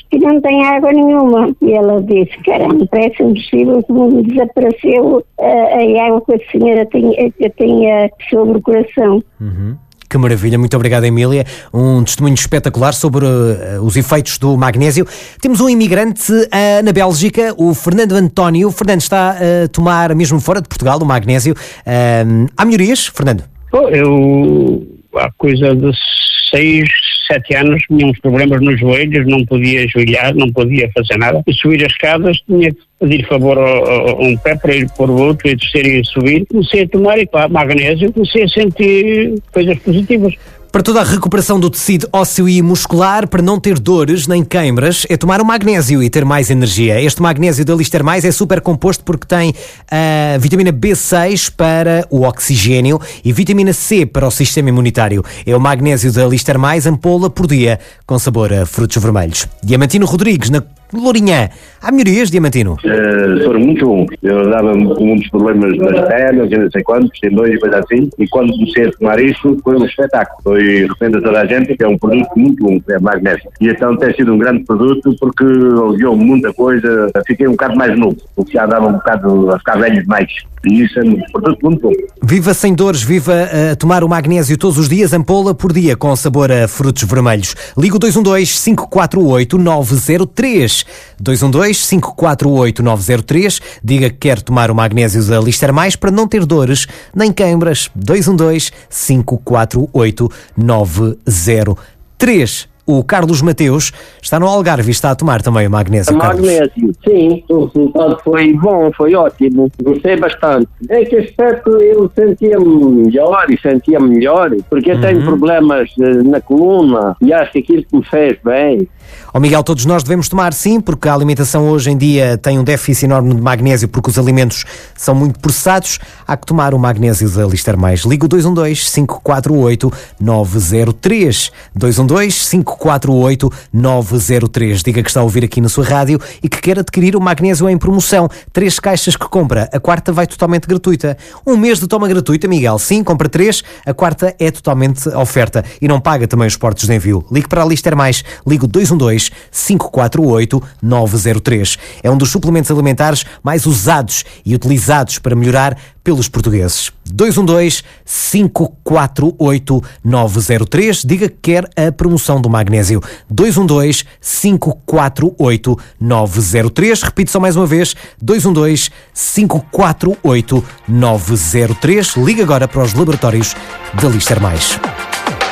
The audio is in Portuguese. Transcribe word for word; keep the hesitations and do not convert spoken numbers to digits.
que não tem água nenhuma. E ela disse, caramba, parece impossível que me desapareceu a, a água que a senhora tinha, que tinha sobre o coração. Uhum. Que maravilha, muito obrigado, Emília. Um testemunho espetacular sobre uh, os efeitos do magnésio. Temos um imigrante uh, na Bélgica, o Fernando António. O Fernando está a tomar, mesmo fora de Portugal, o magnésio. Uh, há melhorias, Fernando? Oh, eu, há coisa de seis, sete anos, tinha uns problemas nos joelhos, não podia ajoelhar, não podia fazer nada. E subir as escadas, tinha que pedir favor a um pé para ir pôr o outro e descer e subir. Comecei a tomar e pá, magnésio, comecei a sentir coisas positivas. Para toda a recuperação do tecido ósseo e muscular, para não ter dores nem queimbras, é tomar o magnésio e ter mais energia. Este magnésio da Lister Mais é super composto porque tem a vitamina B seis para o oxigênio e vitamina C para o sistema imunitário. É o magnésio da Lister Mais, ampola por dia, com sabor a frutos vermelhos. Diamantino Rodrigues, na Lourinhã. Há melhorias, Diamantino? Uh, foram muito bons. Eu dava-me com muitos problemas nas pernas, eu não sei quantos, tendões e coisa assim, e quando comecei a tomar isto, foi um espetáculo. Foi, recomendo a toda a gente que é um produto muito bom, é magnésio. E então tem sido um grande produto porque aliviou muita coisa, fiquei um bocado mais novo, porque já dava um bocado a ficar velho demais. E isso é um produto muito bom. Viva sem dores, viva a tomar o magnésio todos os dias, ampola por dia, com sabor a frutos vermelhos. Liga o dois um dois, cinco quatro oito, nove zero três. dois um dois, cinco quatro oito, nove zero três. Diga que quer tomar o magnésio da Lister Mais para não ter dores nem queimbras. dois um dois, cinco quatro oito, nove zero três. O Carlos Mateus está no Algarve e está a tomar também o magnésio. O magnésio, sim, o resultado foi bom, foi ótimo, gostei bastante. Em que aspecto eu sentia-me melhor e sentia melhor, porque eu uhum. tenho problemas na coluna e acho que aquilo que me fez bem. Ó Miguel, todos nós devemos tomar sim, porque a alimentação hoje em dia tem um déficit enorme de magnésio porque os alimentos são muito processados. Há que tomar o magnésio da Lister Mais. Liga o dois um dois, cinco quatro oito, nove zero três. dois um dois, cinco quatro oito, nove zero três. Diga que está a ouvir aqui na sua rádio e que quer adquirir o magnésio em promoção. Três caixas que compra, a quarta vai totalmente gratuita. Um mês de toma gratuita, Miguel. Sim, compra três, a quarta é totalmente oferta e não paga também os portos de envio. Ligue para a Lister Mais. Liga o dois um dois, cinco quatro oito, nove zero três. É um dos suplementos alimentares mais usados e utilizados para melhorar pelos portugueses. dois um dois, cinco quatro oito, nove zero três. Diga que quer a promoção do magnésio. dois um dois, cinco quatro oito, nove zero três. Repito só mais uma vez. dois um dois, cinco quatro oito, nove zero três. Liga agora para os laboratórios da Lister Mais.